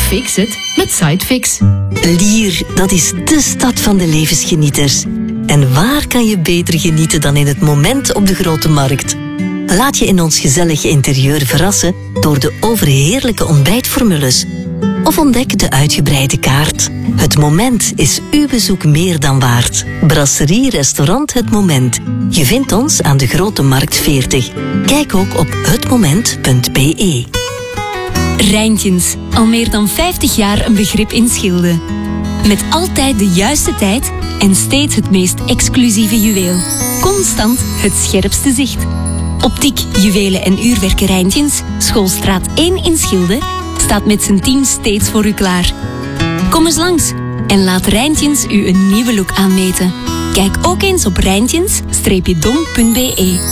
Fix het met Sidefix. Lier, dat is de stad van de levensgenieters. En waar kan je beter genieten dan in het moment op de Grote Markt? Laat je in ons gezellige interieur verrassen door de overheerlijke ontbijtformules. Of ontdek de uitgebreide kaart. Het Moment is uw bezoek meer dan waard. Brasserie Restaurant Het Moment. Je vindt ons aan de Grote Markt 40. Kijk ook op hetmoment.be. Rijntjens, al meer dan 50 jaar een begrip in Schilde. Met altijd de juiste tijd en steeds het meest exclusieve juweel. Constant het scherpste zicht. Optiek, juwelen en uurwerken Rijntjens, Schoolstraat 1 in Schilde, staat met zijn team steeds voor u klaar. Kom eens langs en laat Rijntjens u een nieuwe look aanmeten. Kijk ook eens op rijntjens-dom.be.